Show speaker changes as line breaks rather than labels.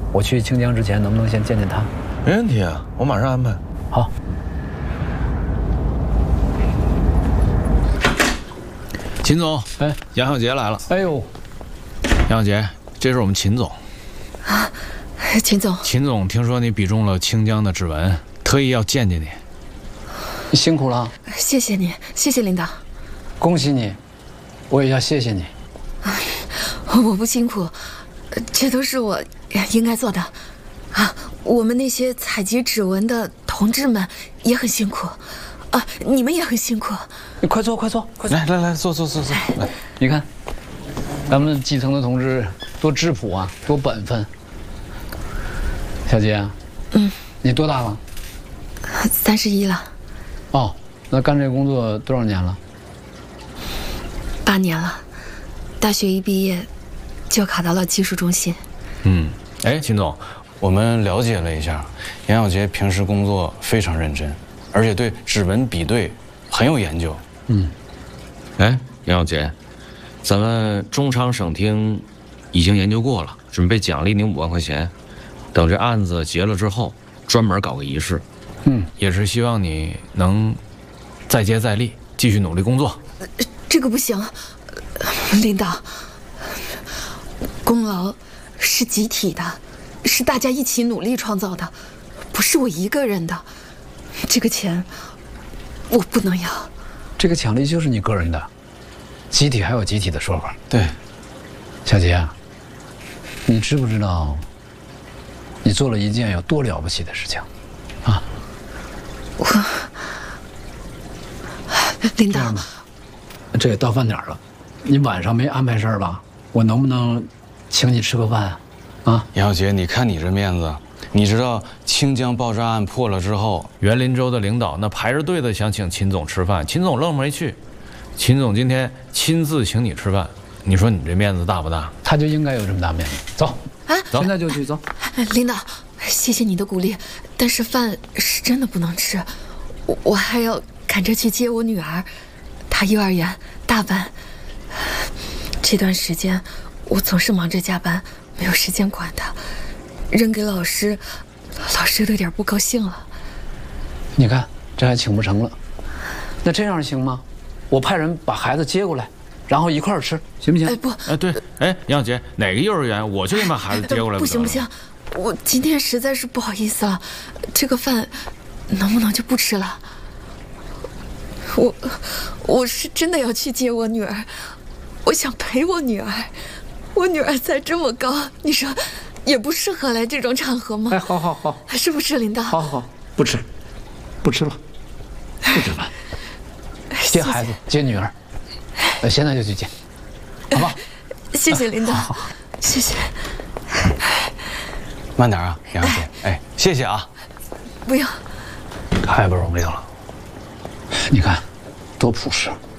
我去清江之前，能不能先见见他？
没问题啊，我马上安排。
好。
秦总，
哎，
杨小杰来了。
哎呦，
杨小杰，这是我们秦总。
啊，秦总。
秦总，听说你比中了清江的指纹，特意要见见你。
你辛苦了。
谢谢你，谢谢领导。
恭喜你，我也要谢谢你。
我不辛苦，这都是我应该做的。啊，我们那些采集指纹的同志们也很辛苦，啊，你们也很辛苦。
你快坐，快坐，快坐！
来，坐。来，
你看，咱们基层的同志多质朴啊，多本分。小杰啊，你多大了
？31了。
哦，那干这工作多少年了
？8年了，大学一毕业就考到了技术中心。
哎，秦总，我们了解了一下，杨小杰平时工作非常认真，而且对指纹比对很有研究。
哎，杨小杰，咱们中昌省厅已经研究过了，准备奖励你5万块钱。等这案子结了之后，专门搞个仪式。
也是希望你能再接再厉，继续努力工作。
这个不行，领导，功劳是集体的，是大家一起努力创造的，不是我一个人的。这个钱我不能要。
这个奖励就是你个人的，集体还有集体的说法。
对，
小杰啊，你知不知道你做了一件有多了不起的事情啊？
领导，
这也到饭点了，你晚上没安排事儿吧？我能不能请你吃个饭啊？
杨小杰，你看你这面子，你知道清江爆炸案破了之后，园林州的领导那排着队的想请秦总吃饭，秦总愣没去。秦总今天亲自请你吃饭，你说你这面子大不大？
他就应该有这么大面子。走，现在就去走。
领导，谢谢你的鼓励，但是饭是真的不能吃，我还要赶着去接我女儿，她幼儿园大班。这段时间我总是忙着加班，没有时间管她，扔给老师，老师都有点不高兴了。
你看，这还请不成了，那这样行吗？我派人把孩子接过来，然后一块儿吃，行不行？
哎不，
对，杨小杰，哪个幼儿园我就给你把孩子接过来。
不行，我今天实在是不好意思了，这个饭能不能就不吃了？我是真的要去接我女儿，我想陪我女儿。我女儿才这么高，你说也不适合来这种场合吗？
哎，好，
是不是领导？
好，不吃了，不吃饭。接孩子，接女儿，现在就去接，好吧？
谢谢领导，
好，
谢谢。
慢点啊，杨小姐。哎，谢谢啊。
不用。
太不容易了，你看，多朴实。